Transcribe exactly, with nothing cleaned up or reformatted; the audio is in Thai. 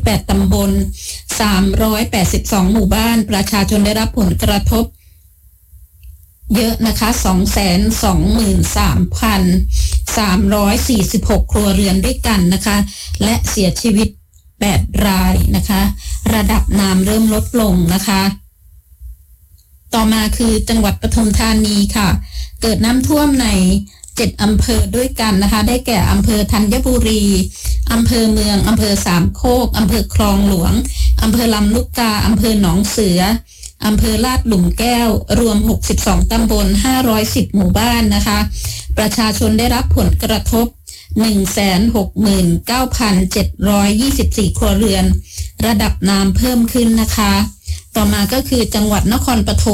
แปดตำบลสามร้อยแปดสิบสองหมู่บ้านประชาชนได้รับผลกระทบเยอะนะคะ สองแสนสองหมื่นสามพันสามร้อยสี่สิบหก ครัวเรือนด้วยกันนะคะและเสียชีวิตแปดรายนะคะระดับน้ำเริ่มลดลงนะคะต่อมาคือจังหวัดปทุมธานีค่ะเกิดน้ำท่วมในเจ็ดอำเภอด้วยกันนะคะได้แก่อำเภอธัญบุรีอำเภอเมืองอำเภอสามโคกอำเภอคลองหลวงอำเภอลำลูกกาอำเภอหนองเสืออำเภอลาดหลุมแก้วรวมหกสิบสองตำบลห้าร้อยสิบหมู่บ้านนะคะประชาชนได้รับผลกระทบ หนึ่งแสนหกหมื่นเก้าพันเจ็ดร้อยยี่สิบสี่ ครัวเรือนระดับน้ำเพิ่มขึ้นนะคะต่อมาก็คือจังหวัดนครปฐม